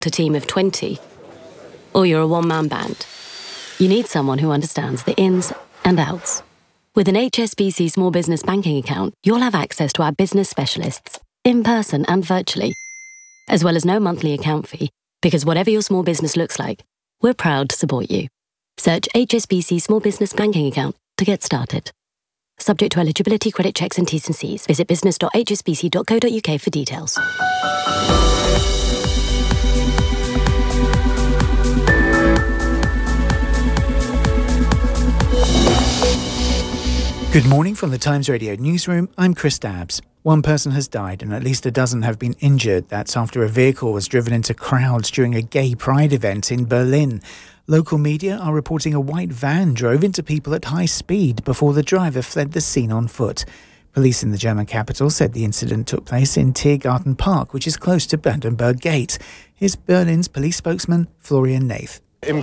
a team of 20, or you're a one-man band. You need someone who understands the ins and outs. With an HSBC Small Business Banking account, you'll have access to our business specialists, in person and virtually, as well as no monthly account fee, because whatever your small business looks like, we're proud to support you. Search HSBC Small Business Banking account to get started. Subject to eligibility, credit checks and T's and C's. Visit business.hsbc.co.uk for details. Good morning from the Times Radio newsroom. I'm Chris Dabbs. One person has died and at least a dozen have been injured. That's after a vehicle was driven into crowds during a gay pride event in Berlin. Local media are reporting a white van drove into people at high speed before the driver fled the scene on foot. Police in the German capital said the incident took place in Tiergarten Park, which is close to Brandenburg Gate. Here's Berlin's police spokesman Florian Nath. We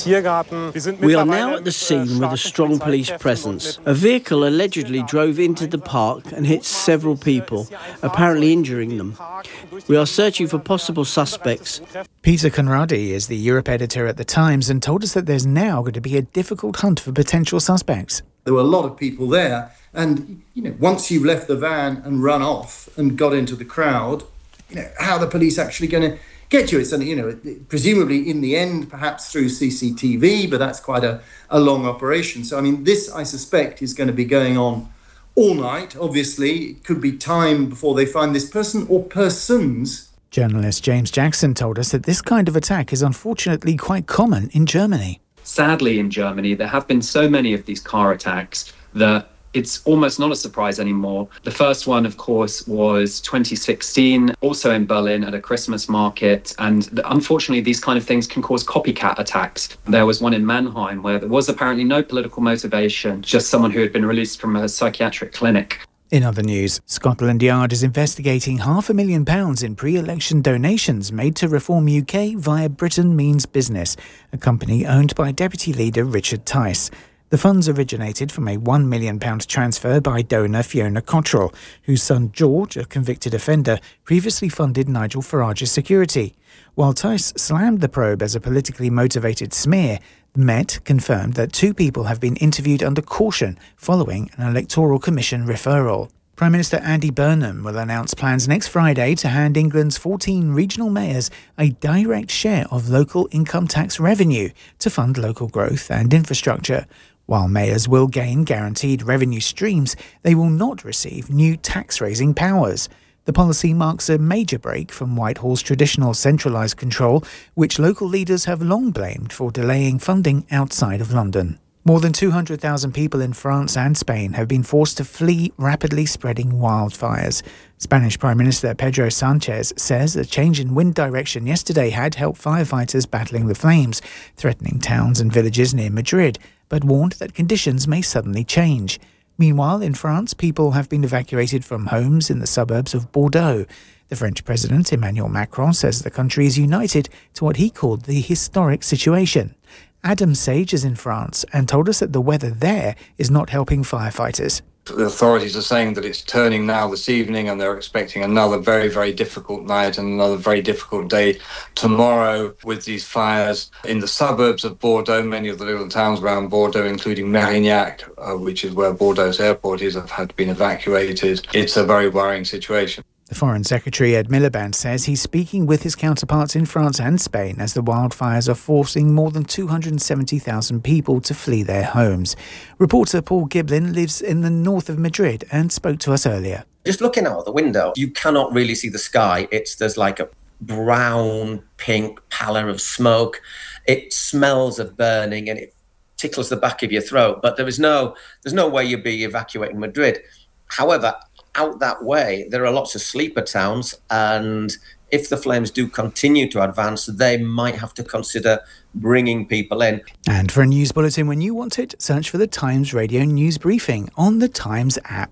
are now at the scene with a strong police presence. A vehicle allegedly drove into the park and hit several people, apparently injuring them. We are searching for possible suspects. Peter Conradi is the Europe editor at The Times and told us that there's now going to be a difficult hunt for potential suspects. There were a lot of people there, and once you've left the van and run off and got into the crowd, how are the police actually going to get you? It's presumably in the end, perhaps through CCTV, but that's quite a long operation. So, this, I suspect, is going to be going on all night. Obviously, it could be time before they find this person or persons. Journalist James Jackson told us that this kind of attack is unfortunately quite common in Germany. Sadly, in Germany, there have been so many of these car attacks that it's almost not a surprise anymore. The first one, of course, was 2016, also in Berlin at a Christmas market. And unfortunately, these kind of things can cause copycat attacks. There was one in Mannheim where there was apparently no political motivation, just someone who had been released from a psychiatric clinic. In other news, Scotland Yard is investigating £500,000 in pre-election donations made to Reform UK via Britain Means Business, a company owned by Deputy Leader Richard Tice. The funds originated from a £1 million transfer by donor Fiona Cottrell, whose son George, a convicted offender, previously funded Nigel Farage's security. While Tice slammed the probe as a politically motivated smear, the Met confirmed that 2 people have been interviewed under caution following an Electoral Commission referral. Prime Minister Andy Burnham will announce plans next Friday to hand England's 14 regional mayors a direct share of local income tax revenue to fund local growth and infrastructure. While mayors will gain guaranteed revenue streams, they will not receive new tax-raising powers. The policy marks a major break from Whitehall's traditional centralised control, which local leaders have long blamed for delaying funding outside of London. More than 200,000 people in France and Spain have been forced to flee rapidly spreading wildfires. Spanish Prime Minister Pedro Sanchez says a change in wind direction yesterday had helped firefighters battling the flames, threatening towns and villages near Madrid, but warned that conditions may suddenly change. Meanwhile, in France, people have been evacuated from homes in the suburbs of Bordeaux. The French President, Emmanuel Macron, says the country is united to what he called the historic situation. Adam Sage is in France and told us that the weather there is not helping firefighters. The authorities are saying that it's turning now this evening and they're expecting another very, very difficult night and another very difficult day tomorrow with these fires in the suburbs of Bordeaux. Many of the little towns around Bordeaux, including Mérignac, which is where Bordeaux's airport is, have been evacuated. It's a very worrying situation. The Foreign Secretary Ed Miliband says he's speaking with his counterparts in France and Spain as the wildfires are forcing more than 270,000 people to flee their homes. Reporter Paul Giblin lives in the north of Madrid and spoke to us earlier. Just looking out the window, you cannot really see the sky. There's like a brown, pink pallor of smoke. It smells of burning and it tickles the back of your throat. But there's no way you'd be evacuating Madrid. However, out that way, there are lots of sleeper towns, and if the flames do continue to advance, they might have to consider bringing people in. And for a news bulletin when you want it, search for the Times Radio News Briefing on the Times app.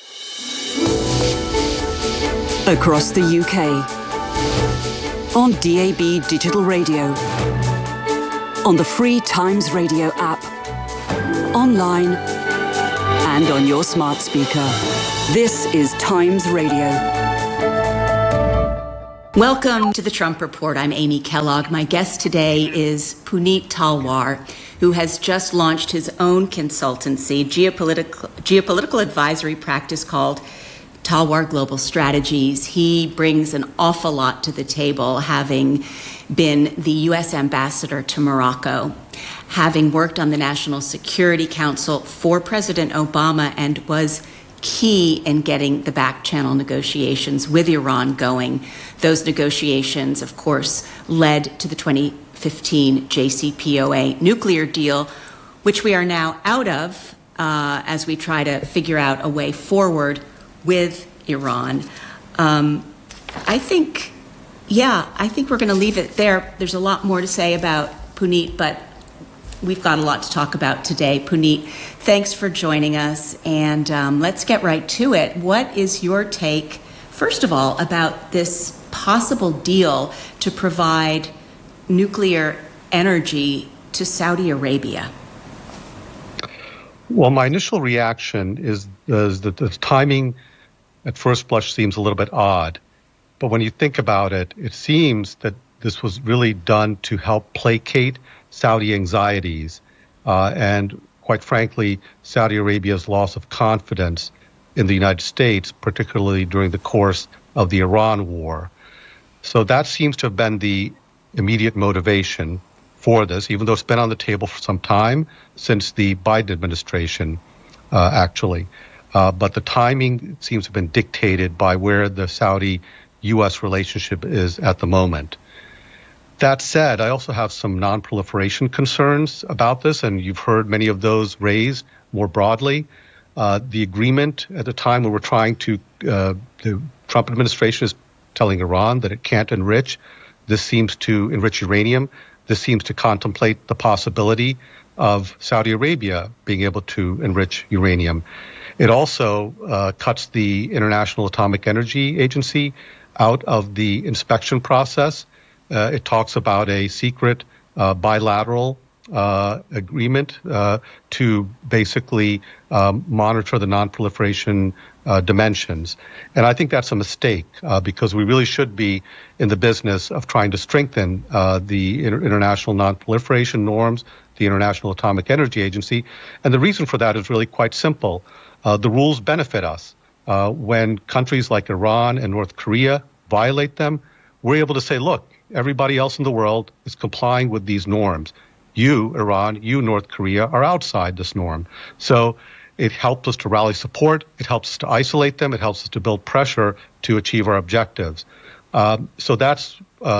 Across the UK, on DAB Digital Radio, on the free Times Radio app, online, and on your smart speaker. This is Times Radio. Welcome to the Trump Report. I'm Amy Kellogg. My guest today is Puneet Talwar, who has just launched his own consultancy, geopolitical advisory practice called Talwar Global Strategies. He brings an awful lot to the table, having been the U.S. ambassador to Morocco, having worked on the National Security Council for President Obama, and was key in getting the back channel negotiations with Iran going. Those negotiations, of course, led to the 2015 JCPOA nuclear deal, which we are now out of as we try to figure out a way forward with Iran. I think we're going to leave it there. There's a lot more to say about Puneet, but we've got a lot to talk about today. Puneet, thanks for joining us, and let's get right to it. What is your take, first of all, about this possible deal to provide nuclear energy to Saudi Arabia? Well, my initial reaction is that the timing at first blush seems a little bit odd. But when you think about it, it seems that this was really done to help placate Saudi anxieties and, quite frankly, Saudi Arabia's loss of confidence in the United States, particularly during the course of the Iran war. So that seems to have been the immediate motivation for this, even though it's been on the table for some time, since the Biden administration, actually. But the timing seems to have been dictated by where the Saudi-U.S. relationship is at the moment. That said, I also have some non-proliferation concerns about this, and you've heard many of those raised more broadly. The agreement at the time when we're trying to, the Trump administration is telling Iran that it can't enrich. This seems to enrich uranium. This seems to contemplate the possibility of Saudi Arabia being able to enrich uranium. It also cuts the International Atomic Energy Agency out of the inspection process. It talks about a secret bilateral agreement to basically monitor the non-proliferation dimensions. And I think that's a mistake because we really should be in the business of trying to strengthen the international non-proliferation norms, the International Atomic Energy Agency. And the reason for that is really quite simple. The rules benefit us. When countries like Iran and North Korea violate them, we're able to say, look, everybody else in the world is complying with these norms. You, Iran, you, North Korea, are outside this norm. So it helps us to rally support. It helps us to isolate them. It helps us to build pressure to achieve our objectives. So that's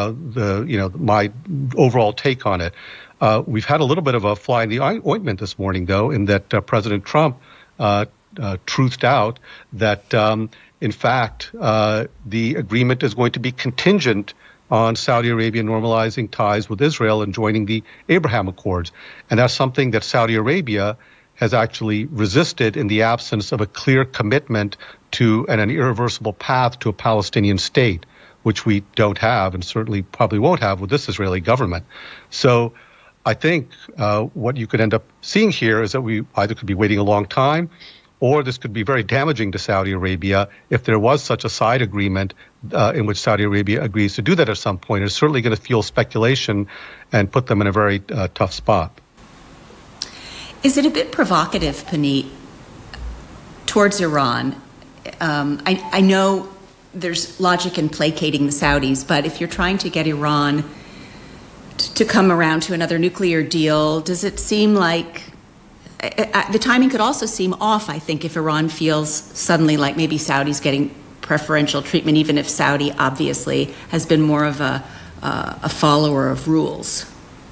my overall take on it. We've had a little bit of a fly in the ointment this morning, though, in that President Trump truthed out that, in fact, the agreement is going to be contingent on Saudi Arabia normalizing ties with Israel and joining the Abraham Accords. And that's something that Saudi Arabia has actually resisted in the absence of a clear commitment to an irreversible path to a Palestinian state, which we don't have and certainly probably won't have with this Israeli government. So I think what you could end up seeing here is that we either could be waiting a long time, or this could be very damaging to Saudi Arabia if there was such a side agreement in which Saudi Arabia agrees to do that at some point. It's certainly going to fuel speculation and put them in a very tough spot. Is it a bit provocative, Puneet, towards Iran? I know there's logic in placating the Saudis, but if you're trying to get Iran to come around to another nuclear deal, does it seem like the timing could also seem off, I think, if Iran feels suddenly like maybe Saudi's getting preferential treatment, even if Saudi obviously has been more of a follower of rules?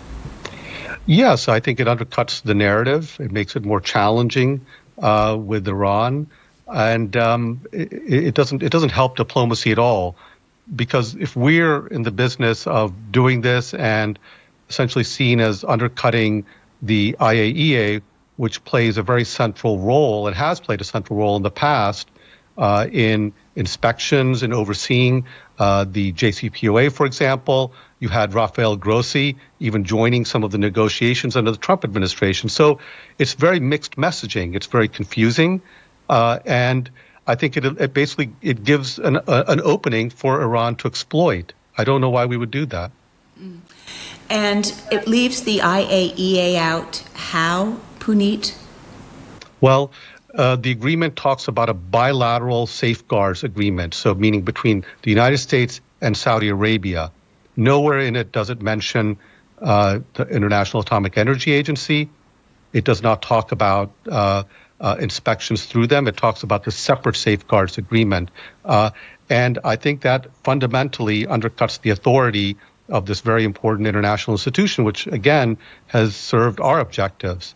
Yes, I think it undercuts the narrative. It makes it more challenging with Iran, and it doesn't help diplomacy at all. Because if we're in the business of doing this and essentially seen as undercutting the IAEA, which plays a very central role and has played a central role in the past in inspections and overseeing the JCPOA, for example. You had Rafael Grossi even joining some of the negotiations under the Trump administration. So it's very mixed messaging. It's very confusing. And I think it basically gives an opening for Iran to exploit. I don't know why we would do that. And it leaves the IAEA out. How, Puneet? Well, the agreement talks about a bilateral safeguards agreement, so meaning between the United States and Saudi Arabia. Nowhere in it does it mention the International Atomic Energy Agency. It does not talk about inspections through them. It talks about the separate safeguards agreement. And I think that fundamentally undercuts the authority of this very important international institution, which, again, has served our objectives.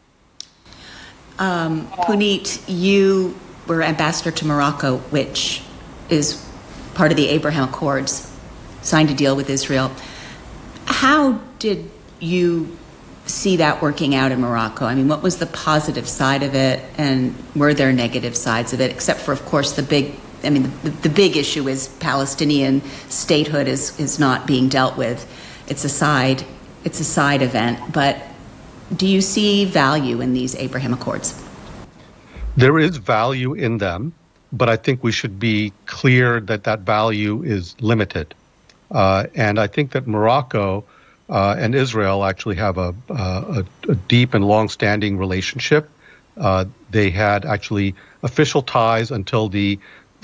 Puneet, you were ambassador to Morocco, which is part of the Abraham Accords, signed a deal with Israel. How did you see that working out in Morocco? I mean, what was the positive side of it, and were there negative sides of it, except for, of course, the big issue is Palestinian statehood is not being dealt with. It's a side event, but do you see value in these Abraham Accords? There is value in them, but I think we should be clear that that value is limited. And I think that Morocco and Israel actually have a deep and long-standing relationship. They had actually official ties until the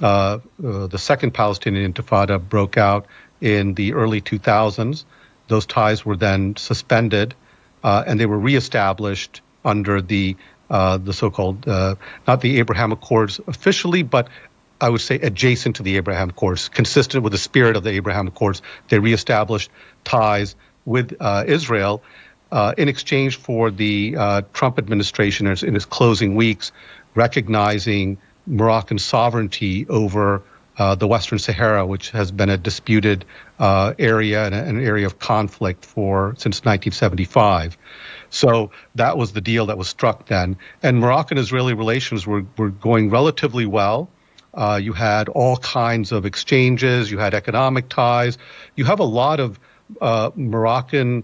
second Palestinian Intifada broke out in the early 2000s. Those ties were then suspended, and they were reestablished under the so-called, not the Abraham Accords officially, but I would say adjacent to the Abraham Accords, consistent with the spirit of the Abraham Accords. They reestablished ties with Israel in exchange for the Trump administration in its closing weeks recognizing Moroccan sovereignty over the Western Sahara, which has been a disputed area and an area of conflict since 1975. So that was the deal that was struck then. And Moroccan-Israeli relations were going relatively well. You had all kinds of exchanges. You had economic ties. You have a lot of Moroccans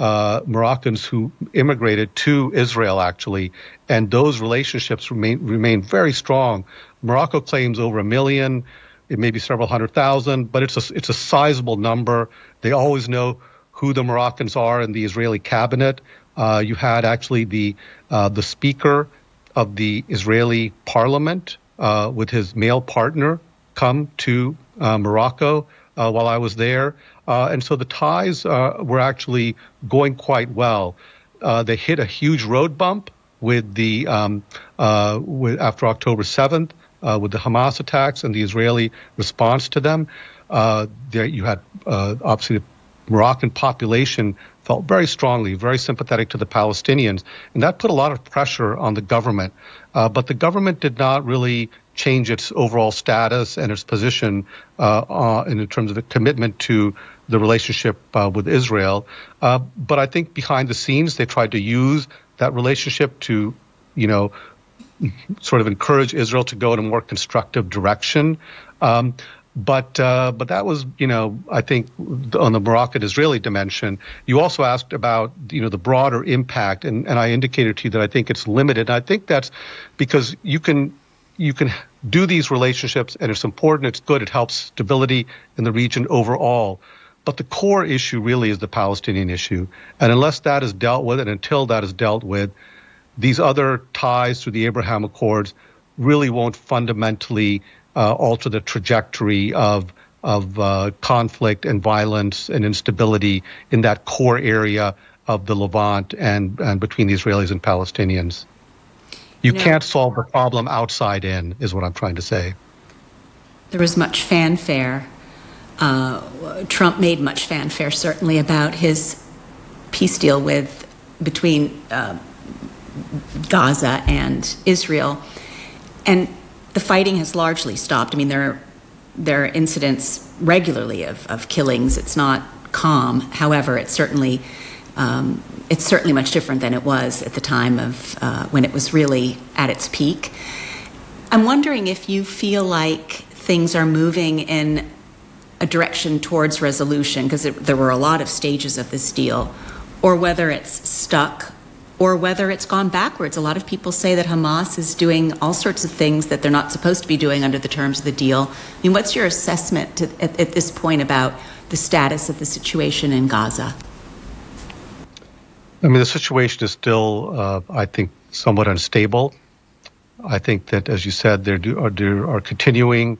who immigrated to Israel, actually, and those relationships remain very strong. Morocco claims over 1 million. It may be several 100,000, but it's a sizable number. They always know who the Moroccans are in the Israeli cabinet. You had actually the speaker of the Israeli parliament with his male partner come to Morocco while I was there. And so the ties were actually going quite well. They hit a huge road bump with after October 7th with the Hamas attacks and the Israeli response to them. There you had obviously the Moroccan population felt very strongly, very sympathetic to the Palestinians, and that put a lot of pressure on the government. But the government did not really change its overall status and its position in terms of the commitment to the relationship with Israel. But I think behind the scenes, they tried to use that relationship to, sort of encourage Israel to go in a more constructive direction. But that was, I think on the Moroccan-Israeli dimension. You also asked about, the broader impact, and I indicated to you that I think it's limited. And I think that's because you can do these relationships, and it's important, it's good, it helps stability in the region overall. But the core issue really is the Palestinian issue. And unless that is dealt with, and until that is dealt with, these other ties through the Abraham Accords really won't fundamentally alter the trajectory of conflict and violence and instability in that core area of the Levant and between the Israelis and Palestinians. You can't solve the problem outside in, is what I'm trying to say. There was much fanfare. Trump made much fanfare, certainly, about his peace deal between Gaza and Israel. And the fighting has largely stopped. I mean, there are incidents regularly of killings. It's not calm. However, it's certainly much different than it was at the time of when it was really at its peak. I'm wondering if you feel like things are moving in a direction towards resolution, because there were a lot of stages of this deal, or whether it's stuck, or whether it's gone backwards. A lot of people say that Hamas is doing all sorts of things that they're not supposed to be doing under the terms of the deal. I mean, what's your assessment at this point about the status of the situation in Gaza? I mean, the situation is still, I think, somewhat unstable. I think that, as you said, there are continuing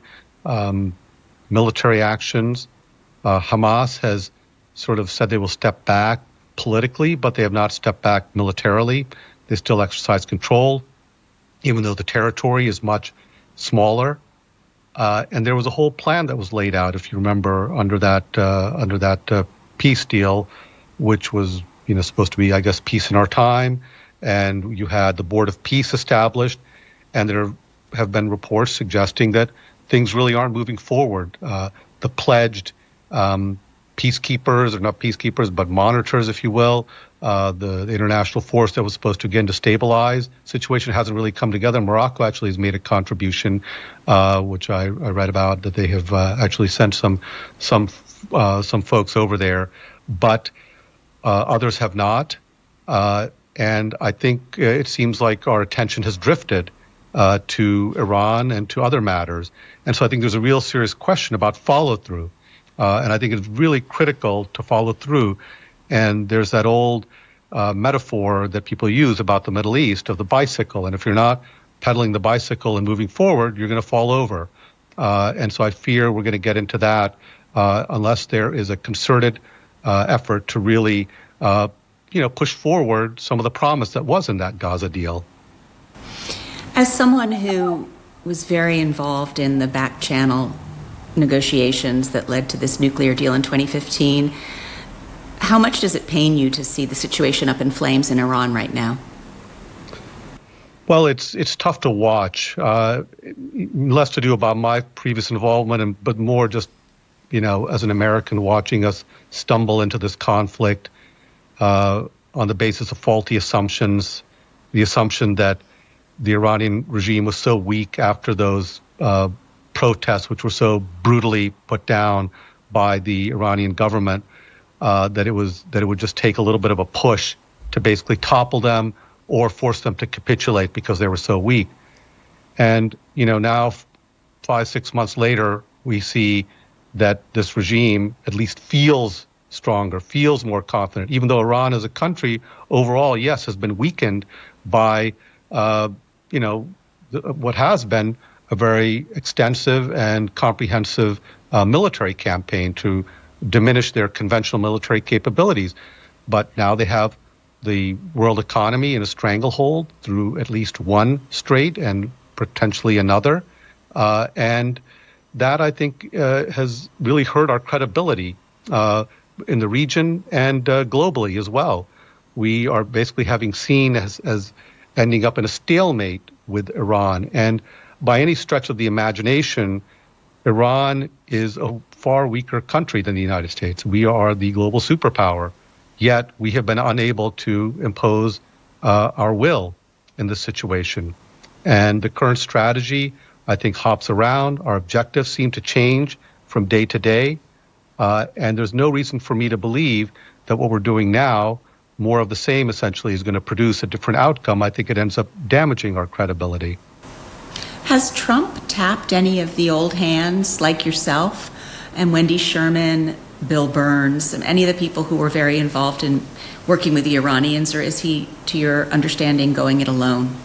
military actions. Hamas has sort of said they will step back politically, but they have not stepped back militarily. They still exercise control, even though the territory is much smaller. And there was a whole plan that was laid out, if you remember, under that peace deal, which was supposed to be, I guess, peace in our time. And you had the Board of Peace established, and there have been reports suggesting that things really aren't moving forward. The pledged peacekeepers, or not peacekeepers, but monitors, if you will, the international force that was supposed to, again, to stabilize the situation hasn't really come together. Morocco actually has made a contribution, which I read about, that they have actually sent some folks over there, but others have not. And I think it seems like our attention has drifted to Iran and to other matters. And so I think there's a real serious question about follow-through. And I think it's really critical to follow through. And there's that old metaphor that people use about the Middle East of the bicycle. And if you're not pedaling the bicycle and moving forward, you're going to fall over. And so I fear we're going to get into that unless there is a concerted effort to really push forward some of the promise that was in that Gaza deal. As someone who was very involved in the back channel negotiations that led to this nuclear deal in 2015, how much does it pain you to see the situation up in flames in Iran right now? Well, it's tough to watch. Less to do about my previous involvement, but more just, as an American watching us stumble into this conflict on the basis of faulty assumptions, the assumption that the Iranian regime was so weak after those protests, which were so brutally put down by the Iranian government, that it would just take a little bit of a push to basically topple them or force them to capitulate because they were so weak. And now 5-6 months later, we see that this regime at least feels stronger, feels more confident, even though Iran as a country overall, yes, has been weakened by what has been a very extensive and comprehensive military campaign to diminish their conventional military capabilities. But now they have the world economy in a stranglehold through at least one strait and potentially another. And that, I think, has really hurt our credibility in the region and globally as well. We are basically having seen as ending up in a stalemate with Iran. And by any stretch of the imagination, Iran is a far weaker country than the United States. We are the global superpower, yet we have been unable to impose our will in this situation. And the current strategy, I think, hops around. Our objectives seem to change from day to day. And there's no reason for me to believe that what we're doing now, more of the same essentially, is going to produce a different outcome. I think it ends up damaging our credibility. Has Trump tapped any of the old hands like yourself and Wendy Sherman, Bill Burns, and any of the people who were very involved in working with the Iranians, or is he, to your understanding, going it alone?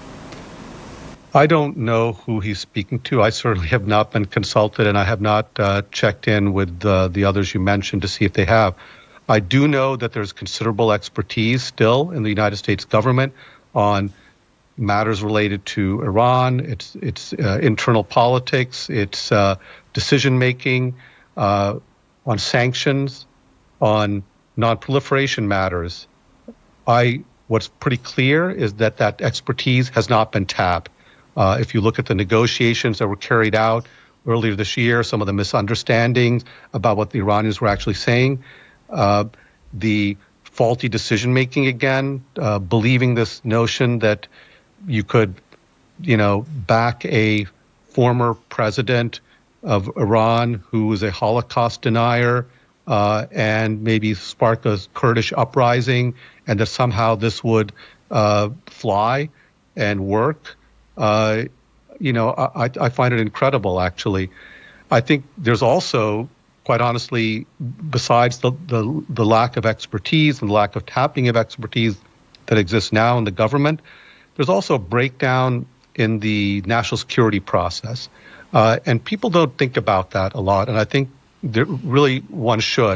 I don't know who he's speaking to. I certainly have not been consulted, and I have not checked in with the others you mentioned to see if they have. I do know that there's considerable expertise still in the United States government on matters related to Iran, its internal politics, its decision-making, on sanctions, on non-proliferation matters. What's pretty clear is that expertise has not been tapped. If you look at the negotiations that were carried out earlier this year, some of the misunderstandings about what the Iranians were actually saying, the faulty decision-making again, believing this notion that you could, back a former president of Iran who was a Holocaust denier and maybe spark a Kurdish uprising, and that somehow this would fly and work. I find it incredible, actually. I think there's also, quite honestly, besides the lack of expertise and the lack of tapping of expertise that exists now in the government, there's also a breakdown in the national security process. And people don't think about that a lot, and I think really one should.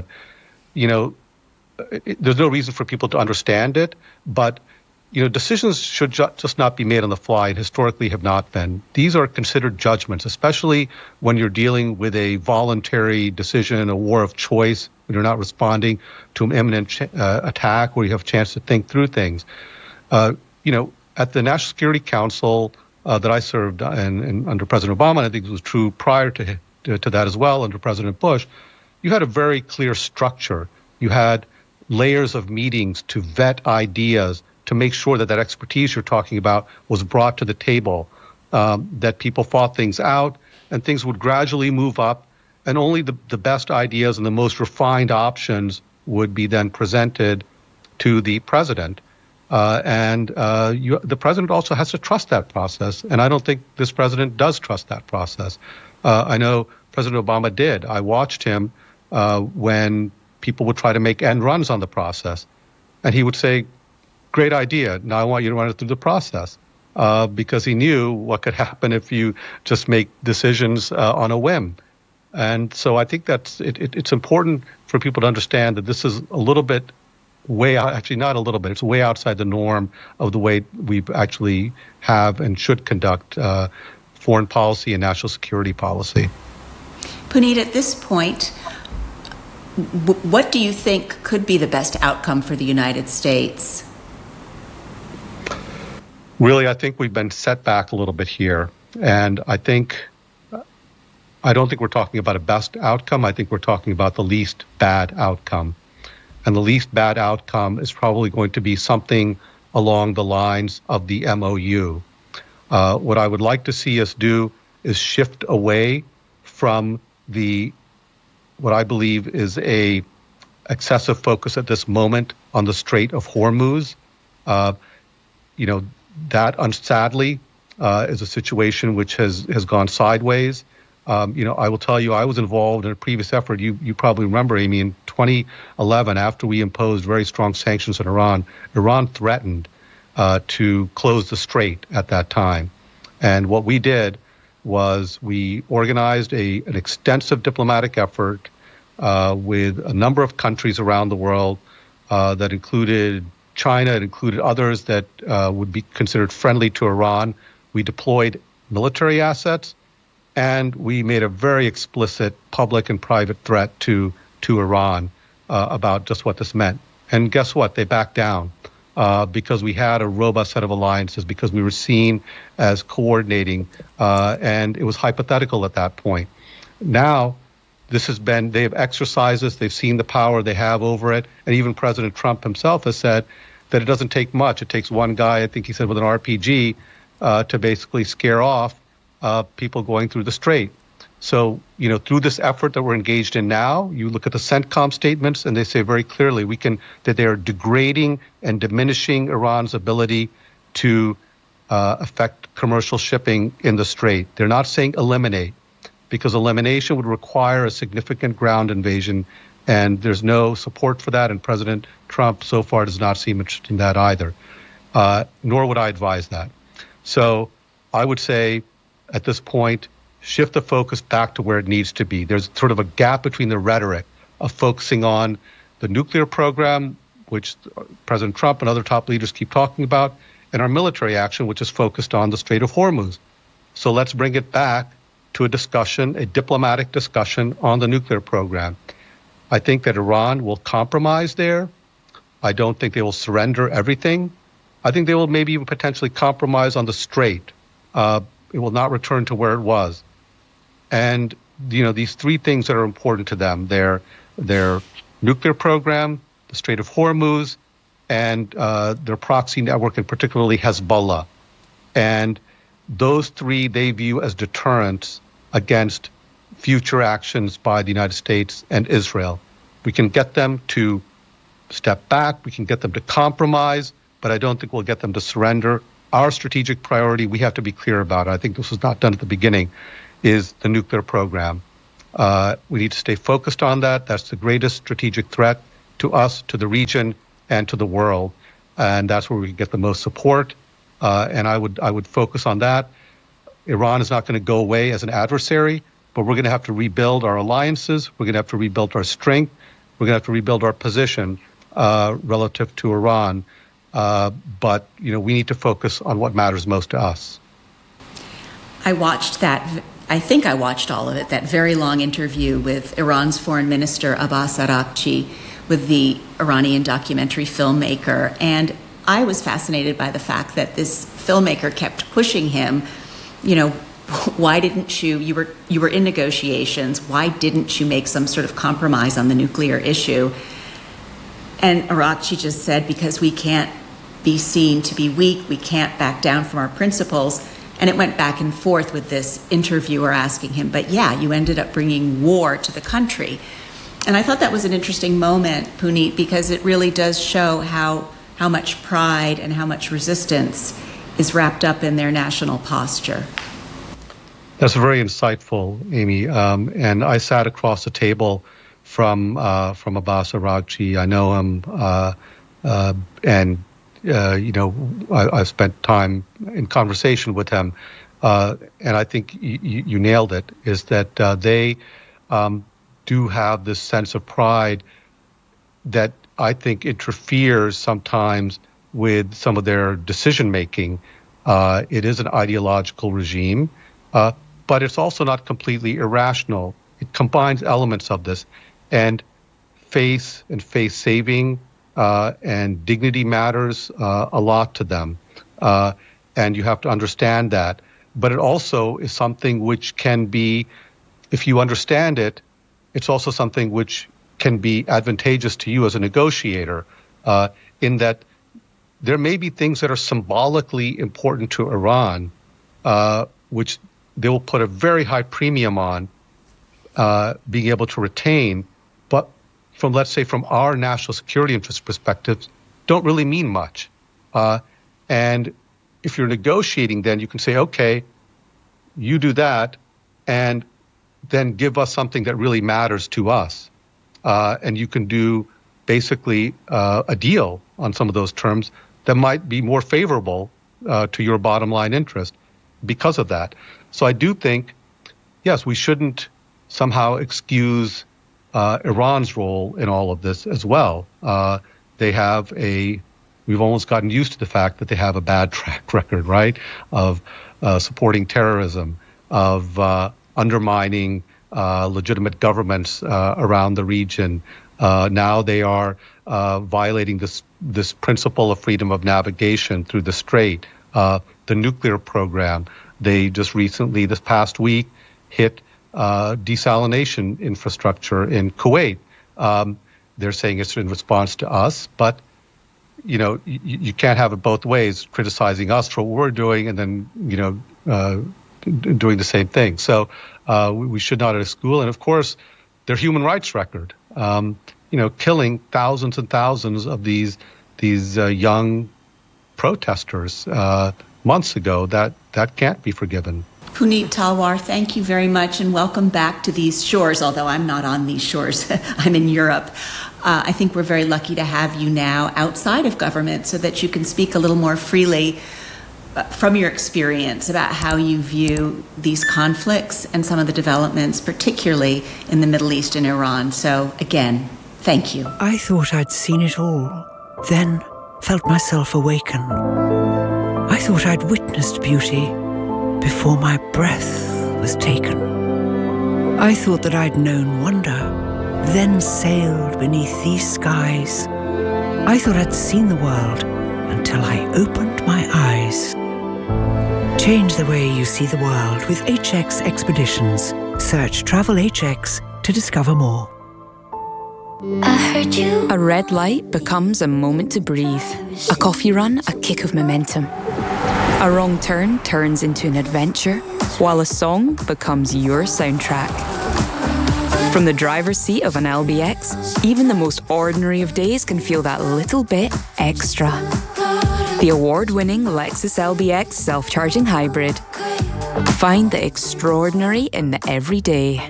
There's no reason for people to understand it, but decisions should just not be made on the fly, and historically have not been. These are considered judgments, especially when you're dealing with a voluntary decision, a war of choice, when you're not responding to an imminent attack, where you have a chance to think through things. At the National Security Council that I served in under President Obama, and I think it was true prior to that as well under President Bush, you had a very clear structure. You had layers of meetings to vet ideas, to make sure that expertise you're talking about was brought to the table, that people thought things out, and things would gradually move up, and only the best ideas and the most refined options would be then presented to the president. The president also has to trust that process, and I don't think this president does trust that process. I know President Obama did. I watched him when people would try to make end runs on the process, and he would say, "Great idea. Now I want you to run it through the process," because he knew what could happen if you just make decisions on a whim. And so I think it's important for people to understand that this is a little bit way out, actually not a little bit, it's way outside the norm of the way we actually have and should conduct foreign policy and national security policy. Punit, at this point, what do you think could be the best outcome for the United States? Really, I think we've been set back a little bit here. And I don't think we're talking about a best outcome. I think we're talking about the least bad outcome. And the least bad outcome is probably going to be something along the lines of the MOU. What I would like to see us do is shift away from what I believe is a excessive focus at this moment on the Strait of Hormuz. That, sadly, is a situation which has gone sideways. I will tell you, I was involved in a previous effort. You probably remember, Amy, in 2011, after we imposed very strong sanctions on Iran threatened to close the strait at that time. And what we did was we organized an extensive diplomatic effort with a number of countries around the world that included China, it included others that would be considered friendly to Iran. We deployed military assets, and we made a very explicit public and private threat to Iran about just what this meant. And guess what? They backed down because we had a robust set of alliances, because we were seen as coordinating, and it was hypothetical at that point. Now, they have exercised this, they've seen the power they have over it, and even President Trump himself has said that it doesn't take much. It takes one guy, I think he said, with an RPG to basically scare off people going through the strait. So, through this effort that we're engaged in now, you look at the CENTCOM statements, and they say very clearly that they are degrading and diminishing Iran's ability to affect commercial shipping in the strait. They're not saying eliminate, because elimination would require a significant ground invasion, and there's no support for that, and President Trump so far does not seem interested in that either, nor would I advise that. So I would say at this point, shift the focus back to where it needs to be. There's sort of a gap between the rhetoric of focusing on the nuclear program, which President Trump and other top leaders keep talking about, and our military action, which is focused on the Strait of Hormuz. So let's bring it back to a discussion, a diplomatic discussion on the nuclear program. I think that Iran will compromise there. I don't think they will surrender everything. I think they will maybe even potentially compromise on the strait. It will not return to where it was. And, these three things that are important to them, their nuclear program, the Strait of Hormuz, and their proxy network, and particularly Hezbollah. And those three they view as deterrents against future actions by the United States and Israel. We can get them to step back, we can get them to compromise, but I don't think we'll get them to surrender. Our strategic priority, we have to be clear about it. I think this was not done at the beginning, is the nuclear program. We need to stay focused on that. That's the greatest strategic threat to us, to the region, and to the world. And that's where we can get the most support. And I would focus on that. Iran is not going to go away as an adversary, but we're going to have to rebuild our alliances. We're going to have to rebuild our strength. We're going to have to rebuild our position relative to Iran. But, we need to focus on what matters most to us. I watched I think I watched all of it, that very long interview with Iran's Foreign Minister Abbas Araghchi with the Iranian documentary filmmaker. And I was fascinated by the fact that this filmmaker kept pushing him, why didn't you were in negotiations, why didn't you make some sort of compromise on the nuclear issue? And Araghchi just said, because we can't be seen to be weak, we can't back down from our principles. And it went back and forth with this interviewer asking him, but yeah, you ended up bringing war to the country. And I thought that was an interesting moment, Puneet, because it really does show how much pride and how much resistance is wrapped up in their national posture. That's very insightful, Amy. And I sat across the table from Abbas Araghchi. I know him, and I spent time in conversation with him, and I think you nailed it. Is that they do have this sense of pride that I think interferes sometimes with some of their decision making. It is an ideological regime, but it's also not completely irrational. It combines elements of this, and face saving and dignity matters a lot to them, and you have to understand that. But it also is something which can be, if you understand it, it's also something which can be advantageous to you as a negotiator, in that there may be things that are symbolically important to Iran, which they will put a very high premium on being able to retain, but let's say from our national security interest perspectives, don't really mean much. And if you're negotiating, then you can say, okay, you do that, and then give us something that really matters to us. And you can do basically a deal on some of those terms that might be more favorable to your bottom line interest because of that. So I do think, yes, we shouldn't somehow excuse Iran's role in all of this as well. We've almost gotten used to the fact that they have a bad track record, right, of supporting terrorism, of undermining legitimate governments around the region. Now they are violating this principle of freedom of navigation through the Strait, the nuclear program. They just recently, this past week, hit desalination infrastructure in Kuwait. They're saying it's in response to us, but you can't have it both ways, criticizing us for what we're doing and then doing the same thing. So we should not exclude. And of course, their human rights record, killing thousands and thousands of these young protesters months ago, that can't be forgiven. Puneet Talwar, thank you very much, and welcome back to these shores, although I'm not on these shores. I'm in Europe. I think we're very lucky to have you now outside of government so that you can speak a little more freely from your experience about how you view these conflicts and some of the developments, particularly in the Middle East and Iran. So, again, thank you. I thought I'd seen it all, then felt myself awaken. I thought I'd witnessed beauty before my breath was taken. I thought that I'd known wonder, then sailed beneath these skies. I thought I'd seen the world until I opened my eyes. Change the way you see the world with HX Expeditions. Search Travel HX to discover more. I heard you. A red light becomes a moment to breathe. A coffee run, a kick of momentum. A wrong turn turns into an adventure, while a song becomes your soundtrack. From the driver's seat of an LBX, even the most ordinary of days can feel that little bit extra. The award-winning Lexus LBX self-charging hybrid. Find the extraordinary in the everyday.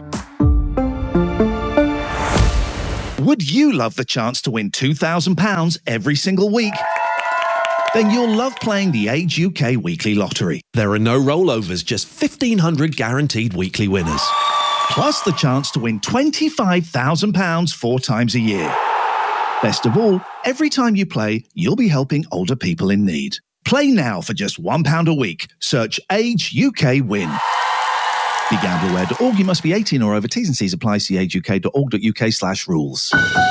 Would you love the chance to win £2,000 every single week? Then you'll love playing the Age UK Weekly Lottery. There are no rollovers, just 1,500 guaranteed weekly winners. Plus the chance to win £25,000 4 times a year. Best of all, every time you play, you'll be helping older people in need. Play now for just £1 a week. Search Age UK Win. BeGambleAware.org. You must be 18 or over. T's and C's apply. See ageuk.org.uk/rules.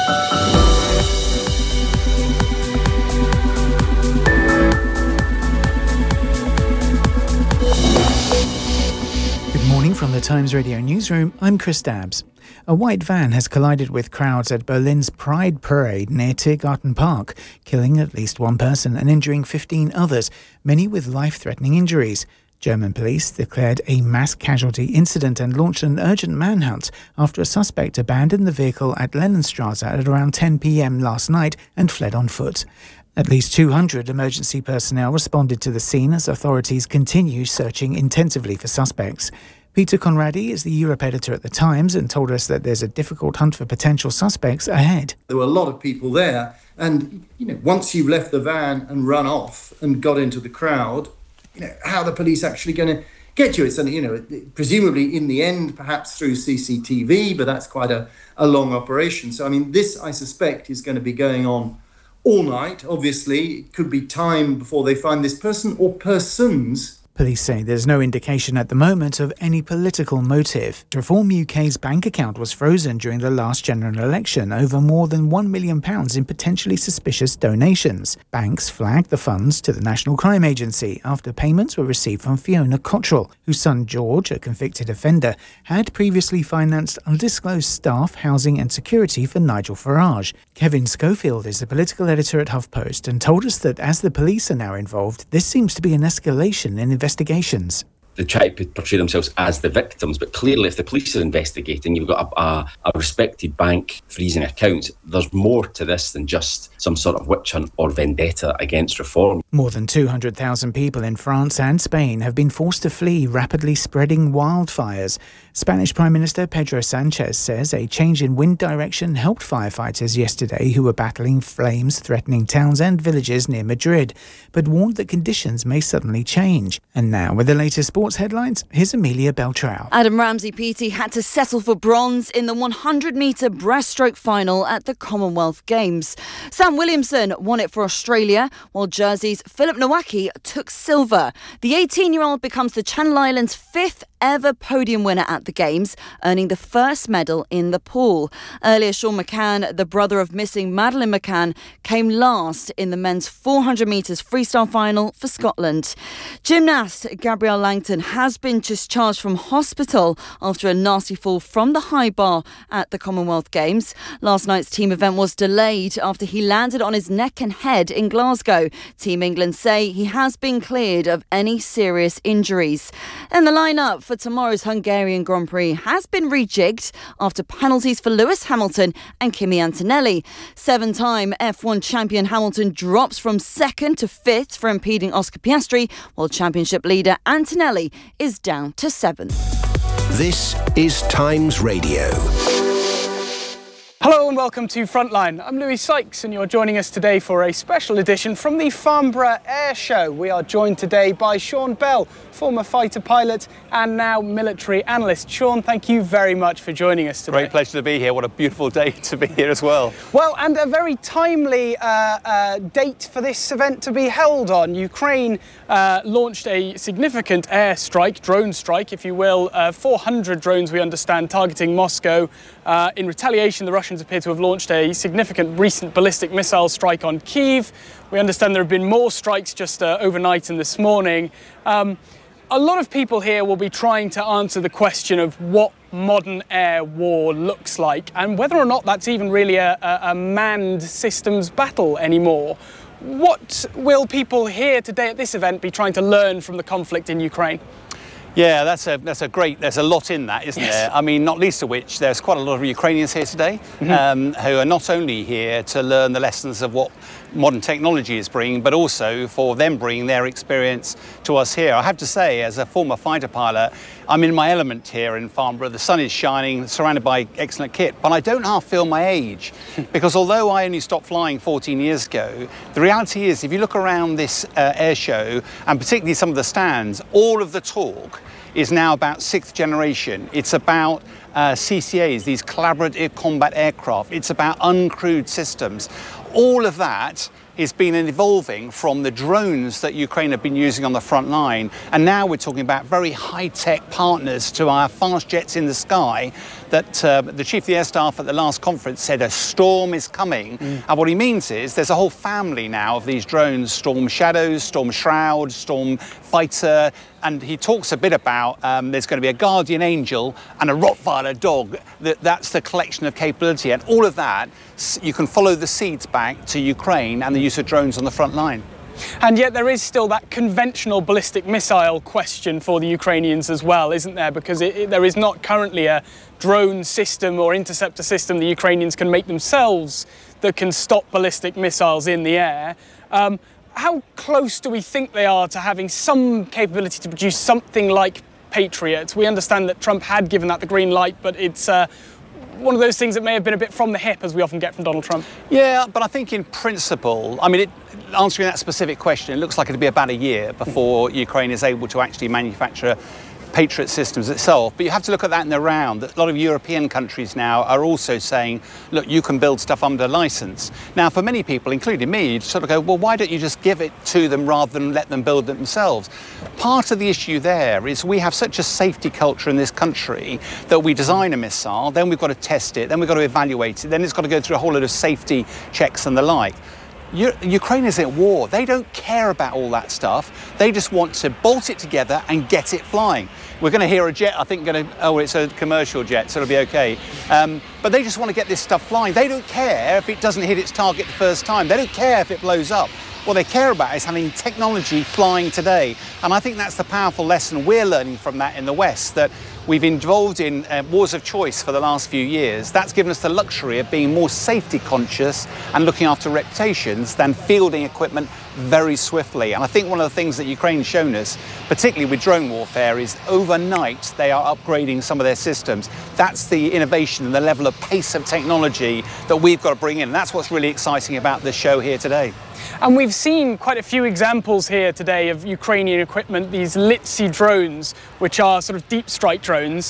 Good morning from the Times Radio newsroom. I'm Chris Dabbs. A white van has collided with crowds at Berlin's Pride Parade near Tiergarten Park, killing at least one person and injuring 15 others, many with life-threatening injuries. German police declared a mass casualty incident and launched an urgent manhunt after a suspect abandoned the vehicle at Lennonstrasse at around 10 p.m. last night and fled on foot. At least 200 emergency personnel responded to the scene as authorities continue searching intensively for suspects. Peter Conradi is the Europe editor at The Times and told us that there's a difficult hunt for potential suspects ahead. There were a lot of people there, and once you've left the van and run off and got into the crowd, how are the police actually going to get you? It's presumably in the end, perhaps through CCTV, but that's quite a long operation. So, this, I suspect, is going to be going on all night. Obviously, it could be time before they find this person or persons. Police say there's no indication at the moment of any political motive. Reform UK's bank account was frozen during the last general election over more than £1 million in potentially suspicious donations. Banks flagged the funds to the National Crime Agency after payments were received from Fiona Cottrell, whose son George, a convicted offender, had previously financed undisclosed staff, housing and security for Nigel Farage. Kevin Schofield is the political editor at HuffPost and told us that as the police are now involved, this seems to be an escalation in investigations. They try to portray themselves as the victims, but clearly if the police are investigating, you've got a respected bank freezing accounts. There's more to this than just some sort of witch hunt or vendetta against reform. More than 200,000 people in France and Spain have been forced to flee rapidly spreading wildfires. Spanish Prime Minister Pedro Sanchez says a change in wind direction helped firefighters yesterday who were battling flames threatening towns and villages near Madrid, but warned that conditions may suddenly change. And now, with the latest sports headlines, here's Amelia Beltrao. Adam Ramsey PT had to settle for bronze in the 100-metre breaststroke final at the Commonwealth Games. Sam Williamson won it for Australia, while Jersey's Philip Nowacki took silver. The 18-year-old becomes the Channel Islands' 5th ever podium winner at the Games, earning the first medal in the pool. Earlier, Sean McCann, the brother of missing Madeleine McCann, came last in the men's 400 metres freestyle final for Scotland. Gymnast Gabrielle Langton has been discharged from hospital after a nasty fall from the high bar at the Commonwealth Games. Last night's team event was delayed after he landed on his neck and head in Glasgow. Team England say he has been cleared of any serious injuries. And the lineup for tomorrow's Hungarian Grand Prix has been rejigged after penalties for Lewis Hamilton and Kimi Antonelli. 7-time F1 champion Hamilton drops from 2nd to 5th for impeding Oscar Piastri, while championship leader Antonelli is down to 7th. This is Times Radio. Hello and welcome to Frontline. I'm Louis Sykes and you're joining us today for a special edition from the Farnborough Air Show. We are joined today by Sean Bell, former fighter pilot and now military analyst. Sean, thank you very much for joining us today. Great pleasure to be here. What a beautiful day to be here as well. Well, and a very timely date for this event to be held on. Ukraine launched a significant air strike, drone strike, if you will, 400 drones, we understand, targeting Moscow. In retaliation, the Russians appear to have launched a significant recent ballistic missile strike on Kyiv. We understand there have been more strikes just overnight and this morning. A lot of people here will be trying to answer the question of what modern air war looks like and whether or not that's even really a manned systems battle anymore. What will people here today at this event be trying to learn from the conflict in Ukraine? Yeah, there's a lot in that, isn't there? I mean, not least of which, there's quite a lot of Ukrainians here today who are not only here to learn the lessons of what modern technology is bringing, but also for them bringing their experience to us here. I have to say, as a former fighter pilot, I'm in my element here in Farnborough. The sun is shining, surrounded by excellent kit, but I don't half feel my age because although I only stopped flying 14 years ago, the reality is if you look around this air show, and particularly some of the stands, all of the talk is now about 6th generation. It's about CCAs, these collaborative combat aircraft. It's about uncrewed systems. All of that has been evolving from the drones that Ukraine have been using on the front line. And now we're talking about very high-tech partners to our fast jets in the sky that the Chief of the Air Staff at the last conference said a storm is coming. And what he means is there's a whole family now of these drones, Storm Shadows, Storm Shroud, Storm Fighter. And he talks a bit about there's going to be a guardian angel and a Rottweiler dog. That's the collection of capability. And all of that, you can follow the seeds back to Ukraine and the use of drones on the front line. And yet there is still that conventional ballistic missile question for the Ukrainians as well, isn't there? Because there is not currently a drone system or interceptor system the Ukrainians can make themselves that can stop ballistic missiles in the air. How close do we think they are to having some capability to produce something like Patriot? We understand that Trump had given that the green light, but it's one of those things that may have been a bit from the hip, as we often get from Donald Trump. Yeah, but I think in principle, I mean, answering that specific question, it looks like it'll be about a year before Ukraine is able to actually manufacture Patriot systems itself. But you have to look at that in the round. A lot of European countries now are also saying, look, you can build stuff under license. Now, for many people, including me, you sort of go, well, why don't you just give it to them rather than let them build it themselves? Part of the issue there is we have such a safety culture in this country that we design a missile, then we've got to test it, then we've got to evaluate it, then it's got to go through a whole lot of safety checks and the like. Ukraine is at war. They don't care about all that stuff. They just want to bolt it together and get it flying. We're going to hear a jet, I think, it's a commercial jet, so it'll be okay. But they just want to get this stuff flying. They don't care if it doesn't hit its target the first time. They don't care if it blows up. What they care about is having technology flying today. And I think that's the powerful lesson we're learning from that in the West, that we've involved in wars of choice for the last few years. That's given us the luxury of being more safety conscious and looking after reputations than fielding equipment very swiftly. And I think one of the things that Ukraine's shown us, particularly with drone warfare, is overnight they are upgrading some of their systems. That's the innovation and the level of pace of technology that we've got to bring in. And that's what's really exciting about the show here today. And we've seen quite a few examples here today of Ukrainian equipment, these Litsi drones, which are sort of deep strike drones.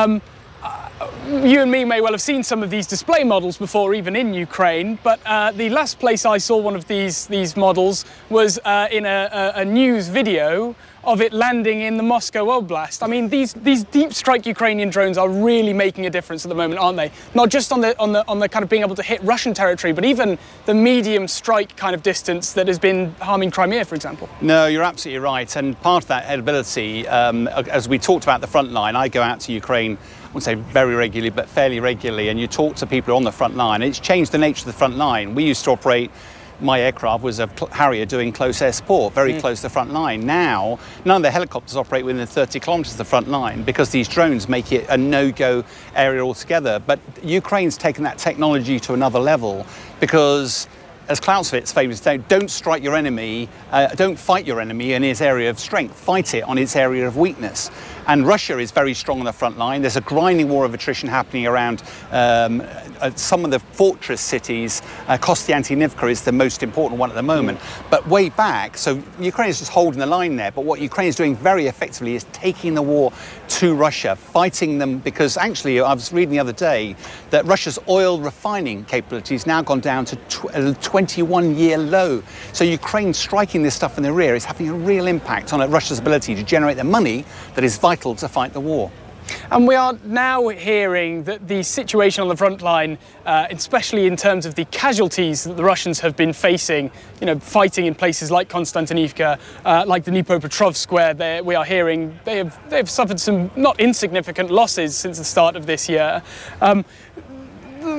You and me may well have seen some of these display models before, even in Ukraine, but the last place I saw one of these models was in a news video of it landing in the Moscow Oblast. I mean, these deep strike Ukrainian drones are really making a difference at the moment, aren't they? Not just on the kind of being able to hit Russian territory, but even the medium strike kind of distance that has been harming Crimea, for example. No, you're absolutely right. And part of that ability, as we talked about the front line, I go out to Ukraine, I wouldn't say very regularly, but fairly regularly, and you talk to people on the front line. It's changed the nature of the front line. We used to operate, my aircraft was a Harrier doing close air support, very close to the front line. Now, none of the helicopters operate within 30 kilometres of the front line because these drones make it a no-go area altogether. But Ukraine's taken that technology to another level because, as Clausewitz famously said, don't strike your enemy, don't fight your enemy in his area of strength, fight it on its area of weakness. And Russia is very strong on the front line. There's a grinding war of attrition happening around some of the fortress cities. Kostiantynivka is the most important one at the moment. But way back, so Ukraine is just holding the line there, but what Ukraine is doing very effectively is taking the war to Russia, fighting them, because actually I was reading the other day that Russia's oil refining capability has now gone down to a 21-year low. So Ukraine striking this stuff in the rear is having a real impact on Russia's ability to generate the money that is vital to fight the war. And we are now hearing that the situation on the front line, especially in terms of the casualties that the Russians have been facing, fighting in places like Konstantinivka, like the Dnipropetrovsk, where we are hearing they've suffered some not insignificant losses since the start of this year.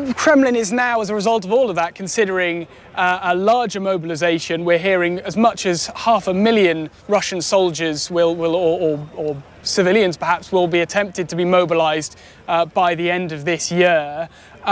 Kremlin is now, as a result of all of that, considering a larger mobilization. We're hearing as much as 500,000 Russian soldiers or civilians perhaps will be attempted to be mobilized by the end of this year.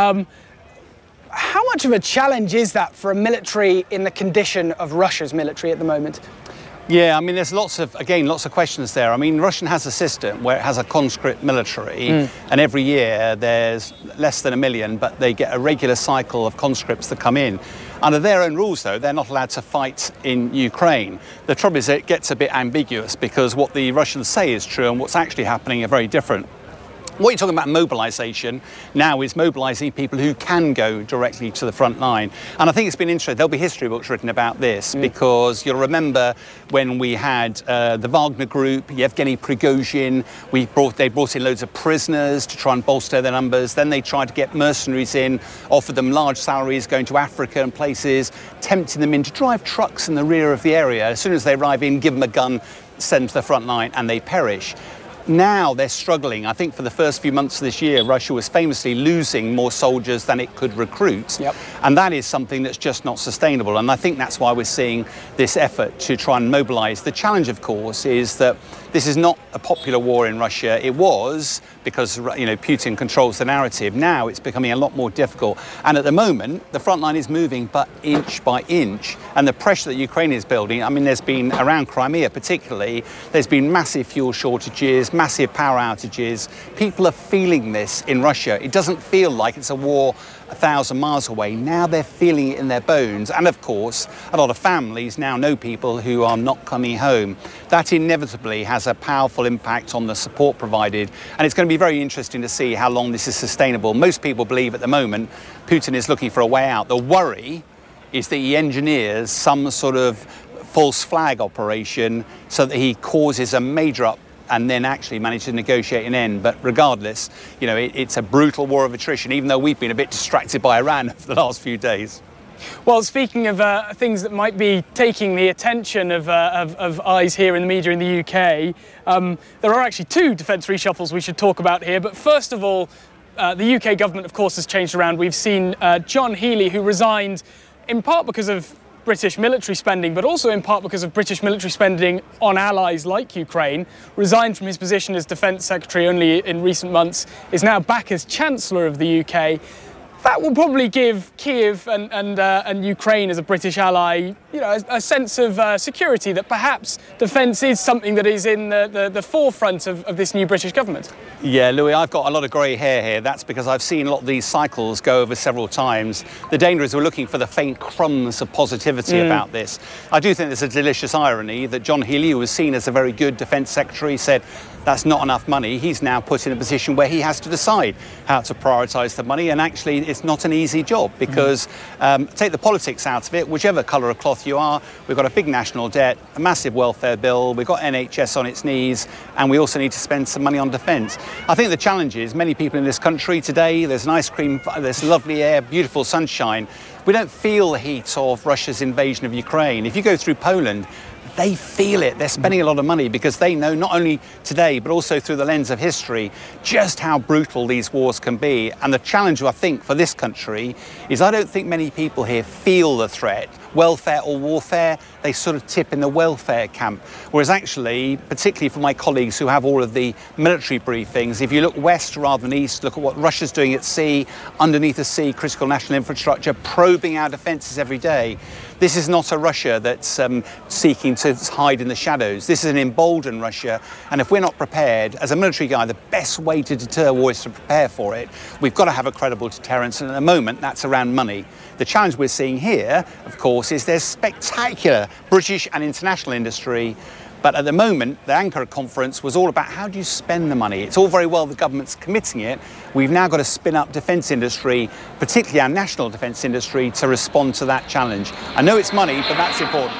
How much of a challenge is that for a military in the condition of Russia's military at the moment? Yeah, I mean, there's lots of questions there. I mean, Russia has a system where it has a conscript military, and every year there's less than 1 million, but they get a regular cycle of conscripts that come in. Under their own rules, though, they're not allowed to fight in Ukraine. The trouble is it gets a bit ambiguous because what the Russians say is true and what's actually happening are very different. What you're talking about mobilisation now is mobilising people who can go directly to the front line. And I think it's been interesting. There'll be history books written about this because you'll remember when we had the Wagner Group, Yevgeny Prigozhin, they brought in loads of prisoners to try and bolster their numbers. Then they tried to get mercenaries in, offered them large salaries, going to Africa and places, tempting them in to drive trucks in the rear of the area. As soon as they arrive in, give them a gun, send them to the front line, and they perish. Now they're struggling. I think for the first few months of this year, Russia was famously losing more soldiers than it could recruit. And that is something that's just not sustainable. And I think that's why we're seeing this effort to try and mobilise. The challenge, of course, is that this is not a popular war in Russia. It was because, Putin controls the narrative. Now it's becoming a lot more difficult. And at the moment, the front line is moving but inch by inch. And the pressure that Ukraine is building, I mean, there's been, around Crimea particularly, there's been massive fuel shortages, massive power outages. People are feeling this in Russia. It doesn't feel like it's a war 1,000 miles away. Now they're feeling it in their bones. And of course, a lot of families now know people who are not coming home. That inevitably has a powerful impact on the support provided. And it's going to be very interesting to see how long this is sustainable. Most people believe at the moment Putin is looking for a way out. The worry is that he engineers some sort of false flag operation so that he causes a major up and then actually manage to negotiate an end. But regardless, it's a brutal war of attrition, even though we've been a bit distracted by Iran for the last few days. Well, speaking of things that might be taking the attention of eyes here in the media in the UK, there are actually two defence reshuffles we should talk about here. But first of all, the UK government, of course, has changed around. We've seen John Healey, who resigned in part because of British military spending, but also in part because of British military spending on allies like Ukraine, resigned from his position as Defence Secretary only in recent months, is now back as Chancellor of the UK. That will probably give Kiev and Ukraine as a British ally, a sense of security that perhaps defence is something that is in the forefront of this new British government. Yeah, Louis, I've got a lot of grey hair here. That's because I've seen a lot of these cycles go over several times. The danger is we're looking for the faint crumbs of positivity about this. I do think there's a delicious irony that John Healey, who was seen as a very good Defence Secretary, said that's not enough money. He's now put in a position where he has to decide how to prioritise the money, and actually it's not an easy job because take the politics out of it, whichever colour of cloth you are, we've got a big national debt, a massive welfare bill, we've got NHS on its knees, and we also need to spend some money on defence. I think the challenge is many people in this country today, there's an ice cream, there's lovely air, beautiful sunshine. We don't feel the heat of Russia's invasion of Ukraine. If you go through Poland, they feel it. They're spending a lot of money because they know not only today but also through the lens of history just how brutal these wars can be. And the challenge, I think, for this country is I don't think many people here feel the threat. Welfare or warfare, they sort of tip in the welfare camp. Whereas actually, particularly for my colleagues who have all of the military briefings, if you look west rather than east, look at what Russia's doing at sea, underneath the sea, critical national infrastructure, probing our defences every day. This is not a Russia that's seeking to hide in the shadows. This is an emboldened Russia, and if we're not prepared, as a military guy, the best way to deter war is to prepare for it. We've got to have a credible deterrence, and at the moment, that's around money. The challenge we're seeing here, of course, is there's spectacular British and international industry, but at the moment, the Ankara conference was all about how do you spend the money. It's all very well the government's committing it. We've now got to spin up defence industry, particularly our national defence industry, to respond to that challenge. I know it's money, but that's important.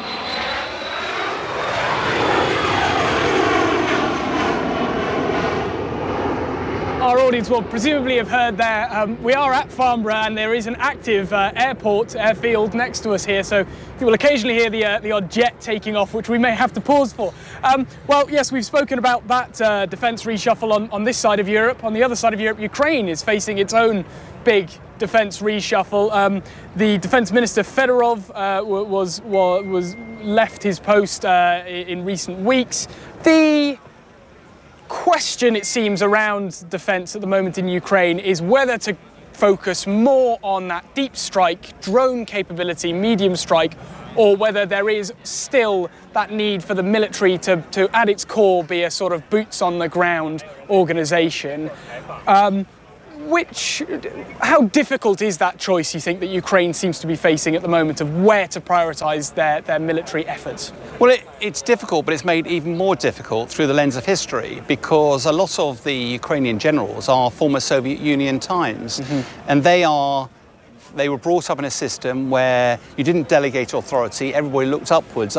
Our audience will presumably have heard there. We are at Farnborough and there is an active airfield next to us here, so you will occasionally hear the odd jet taking off, which we may have to pause for. Well, yes, we've spoken about that defence reshuffle on this side of Europe. On the other side of Europe, Ukraine is facing its own big defence reshuffle. The Defence Minister Fedorov was left his post in recent weeks. The question, it seems, around defence at the moment in Ukraine is whether to focus more on that deep strike, drone capability, medium strike, or whether there is still that need for the military to at its core, be a sort of boots-on-the-ground organisation. How difficult is that choice, you think, that Ukraine seems to be facing at the moment of where to prioritise their military efforts? Well, it's difficult, but it's made even more difficult through the lens of history, because a lot of the Ukrainian generals are former Soviet Union times, and they were brought up in a system where you didn't delegate authority, everybody looked upwards